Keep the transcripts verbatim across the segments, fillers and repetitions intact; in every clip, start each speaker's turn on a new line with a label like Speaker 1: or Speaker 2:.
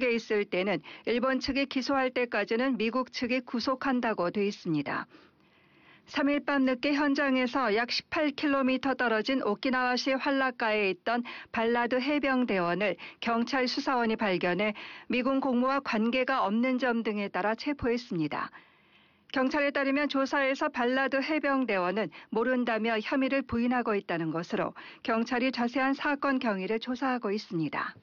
Speaker 1: 측에 있을 때는 일본 측이 기소할 때까지는 미국 측이 구속한다고 돼 있습니다. 삼 일 밤 늦게 현장에서 약 십팔 킬로미터 떨어진 오키나와시 활락가에 있던 발라드 해병대원을 경찰 수사원이 발견해 미군 공무와 관계가 없는 점 등에 따라 체포했습니다. 경찰에 따르면 조사에서 발라드 해병대원은 모른다며 혐의를 부인하고 있다는 것으로 경찰이 자세한 사건 경위를 조사하고 있습니다.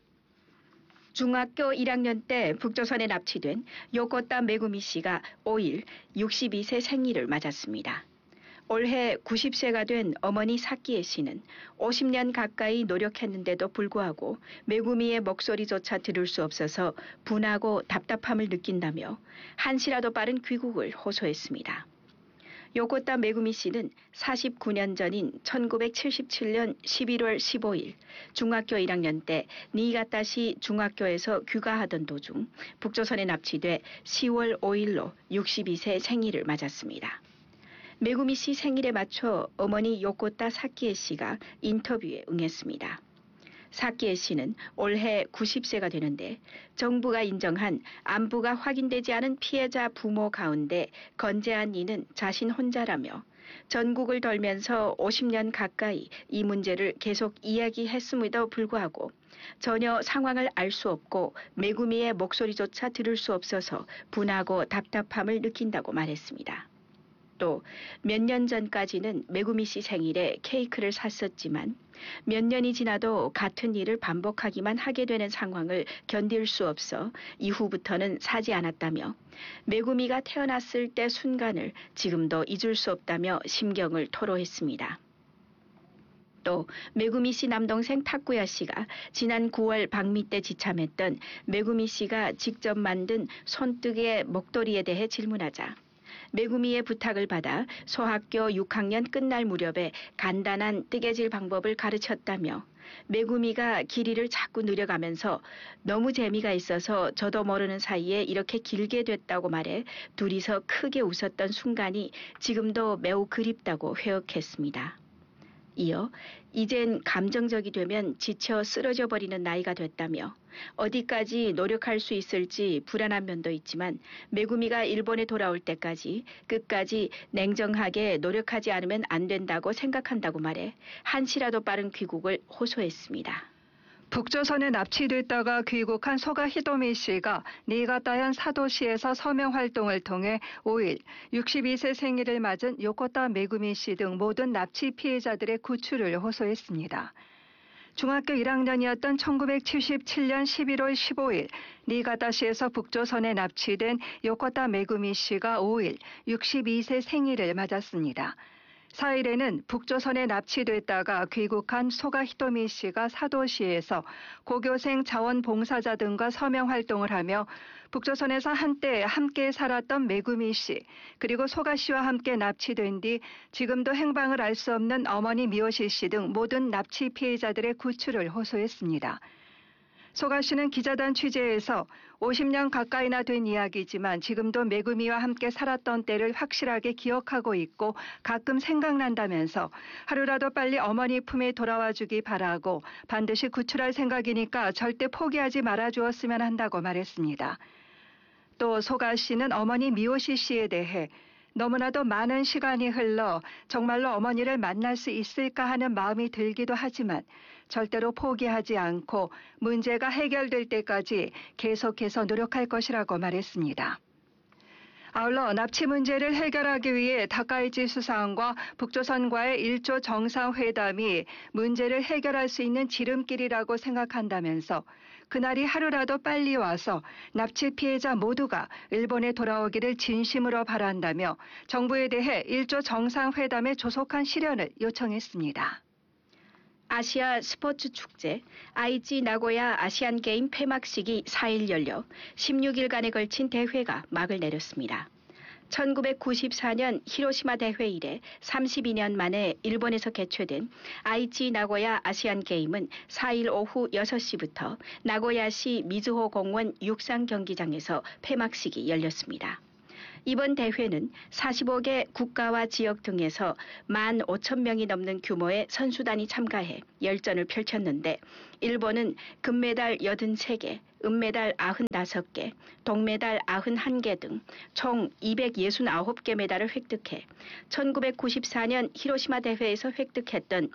Speaker 2: 중학교 일 학년 때 북조선에 납치된 요코타 메구미 씨가 오 일 육십이 세 생일을 맞았습니다. 올해 구십 세가 된 어머니 사키에 씨는 오십 년 가까이 노력했는데도 불구하고 메구미의 목소리조차 들을 수 없어서 분하고 답답함을 느낀다며 한시라도 빠른 귀국을 호소했습니다. 요코타 메구미 씨는 사십구 년 전인 천구백칠십칠 년 십일월 십오일 중학교 일 학년 때 니가타시 중학교에서 귀가하던 도중 북조선에 납치돼 시월 오일로 육십이 세 생일을 맞았습니다. 메구미 씨 생일에 맞춰 어머니 요코타 사키에 씨가 인터뷰에 응했습니다. 사키에 씨는 올해 구십 세가 되는데 정부가 인정한 안부가 확인되지 않은 피해자 부모 가운데 건재한 이는 자신 혼자라며 전국을 돌면서 오십 년 가까이 이 문제를 계속 이야기했음에도 불구하고 전혀 상황을 알 수 없고 메구미의 목소리조차 들을 수 없어서 분하고 답답함을 느낀다고 말했습니다. 또 몇 년 전까지는 메구미 씨 생일에 케이크를 샀었지만 몇 년이 지나도 같은 일을 반복하기만 하게 되는 상황을 견딜 수 없어 이후부터는 사지 않았다며 메구미가 태어났을 때 순간을 지금도 잊을 수 없다며 심경을 토로했습니다. 또 메구미 씨 남동생 타쿠야 씨가 지난 구월 방미 때 지참했던 메구미 씨가 직접 만든 손뜨개 목도리에 대해 질문하자 메구미의 부탁을 받아 소학교 육 학년 끝날 무렵에 간단한 뜨개질 방법을 가르쳤다며 메구미가 길이를 자꾸 늘려가면서 너무 재미가 있어서 저도 모르는 사이에 이렇게 길게 됐다고 말해 둘이서 크게 웃었던 순간이 지금도 매우 그립다고 회역했습니다. 이어 이젠 감정적이 되면 지쳐 쓰러져 버리는 나이가 됐다며 어디까지 노력할 수 있을지 불안한 면도 있지만 메구미가 일본에 돌아올 때까지 끝까지 냉정하게 노력하지 않으면 안 된다고 생각한다고 말해 한시라도 빠른 귀국을 호소했습니다.
Speaker 1: 북조선에 납치됐다가 귀국한 소가 히도미 씨가 니가타현 사도시에서 서명 활동을 통해 오 일 육십이 세 생일을 맞은 요코타 메구미 씨 등 모든 납치 피해자들의 구출을 호소했습니다. 중학교 일 학년이었던 천구백칠십칠 년 십일월 십오일 니가타시에서 북조선에 납치된 요코타 메구미 씨가 오 일 육십이 세 생일을 맞았습니다. 사 일에는 북조선에 납치됐다가 귀국한 소가 히토미 씨가 사도시에서 고교생 자원봉사자 등과 서명 활동을 하며 북조선에서 한때 함께 살았던 메구미 씨 그리고 소가 씨와 함께 납치된 뒤 지금도 행방을 알 수 없는 어머니 미오시 씨 등 모든 납치 피해자들의 구출을 호소했습니다. 소가 씨는 기자단 취재에서 오십 년 가까이나 된 이야기지만 지금도 메구미와 함께 살았던 때를 확실하게 기억하고 있고 가끔 생각난다면서 하루라도 빨리 어머니 품에 돌아와 주기 바라고 반드시 구출할 생각이니까 절대 포기하지 말아 주었으면 한다고 말했습니다. 또 소가 씨는 어머니 미오시 씨에 대해 너무나도 많은 시간이 흘러 정말로 어머니를 만날 수 있을까 하는 마음이 들기도 하지만 절대로 포기하지 않고 문제가 해결될 때까지 계속해서 노력할 것이라고 말했습니다. 아울러 납치 문제를 해결하기 위해 다카이치 수상과 북조선과의 일조 정상회담이 문제를 해결할 수 있는 지름길이라고 생각한다면서 그날이 하루라도 빨리 와서 납치 피해자 모두가 일본에 돌아오기를 진심으로 바란다며 정부에 대해 일조 정상회담의 조속한 실현을 요청했습니다.
Speaker 2: 아시아 스포츠 축제 아이치 나고야 아시안게임 폐막식이 사 일 열려 십육 일간에 걸친 대회가 막을 내렸습니다. 천구백구십사 년 히로시마 대회 이래 삼십이 년 만에 일본에서 개최된 아이치 나고야 아시안게임은 사 일 오후 여섯 시부터 나고야시 미즈호 공원 육상 경기장에서 폐막식이 열렸습니다. 이번 대회는 사십오 개 국가와 지역 등에서 만 오천 명이 넘는 규모의 선수단이 참가해 열전을 펼쳤는데 일본은 금메달 팔십삼 개, 은메달 구십오 개, 동메달 구십일 개 등 총 이백육십구 개 메달을 획득해 천구백구십사 년 히로시마 대회에서 획득했던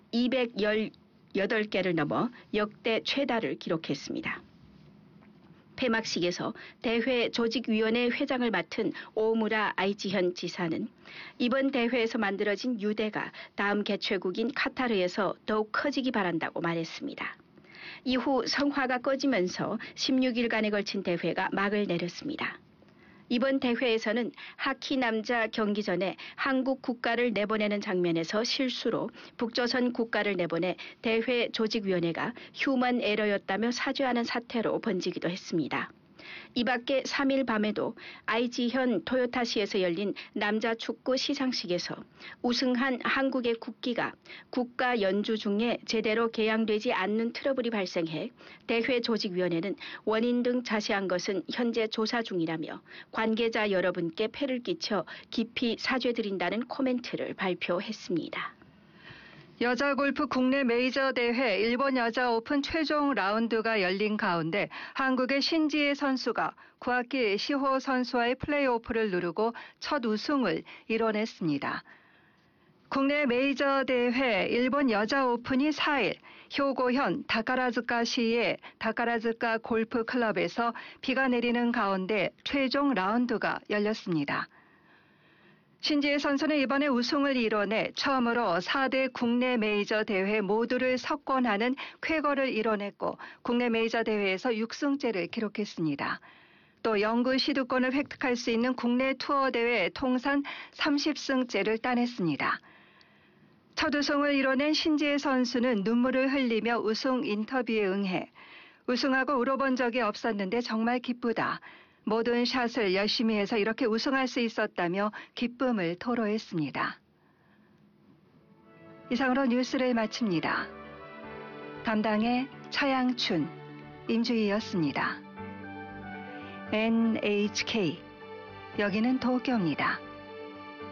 Speaker 2: 이백십팔 개를 넘어 역대 최다를 기록했습니다. 폐막식에서 대회 조직위원회 회장을 맡은 오무라 아이치현 지사는 이번 대회에서 만들어진 유대가 다음 개최국인 카타르에서 더욱 커지기 바란다고 말했습니다. 이후 성화가 꺼지면서 십육 일간에 걸친 대회가 막을 내렸습니다. 이번 대회에서는 하키 남자 경기전에 한국 국가를 내보내는 장면에서 실수로 북조선 국가를 내보내 대회 조직위원회가 휴먼 에러였다며 사죄하는 사태로 번지기도 했습니다. 이 밖에 삼 일 밤에도 아이지현 토요타시에서 열린 남자 축구 시상식에서 우승한 한국의 국기가 국가 연주 중에 제대로 개양되지 않는 트러블이 발생해 대회 조직위원회는 원인 등 자세한 것은 현재 조사 중이라며 관계자 여러분께 폐를 끼쳐 깊이 사죄드린다는 코멘트를 발표했습니다.
Speaker 1: 여자 골프 국내 메이저 대회 일본 여자 오픈 최종 라운드가 열린 가운데 한국의 신지혜 선수가 구학기 시호 선수와의 플레이오프를 누르고 첫 우승을 이뤄냈습니다. 국내 메이저 대회 일본 여자 오픈이 사 일 효고현 다카라즈카시의 다카라즈카 골프 클럽에서 비가 내리는 가운데 최종 라운드가 열렸습니다. 신지혜 선수는 이번에 우승을 이뤄내 처음으로 사 대 국내 메이저 대회 모두를 석권하는 쾌거를 이뤄냈고 국내 메이저 대회에서 육 승째를 기록했습니다. 또 영구 시두권을 획득할 수 있는 국내 투어 대회 통산 삼십 승째를 따냈습니다. 첫 우승을 이뤄낸 신지혜 선수는 눈물을 흘리며 우승 인터뷰에 응해 우승하고 울어본 적이 없었는데 정말 기쁘다. 모든 샷을 열심히 해서 이렇게 우승할 수 있었다며 기쁨을 토로했습니다. 이상으로 뉴스를 마칩니다. 담당의 차양춘, 임주희였습니다. 엔에이치케이, 여기는 도쿄입니다.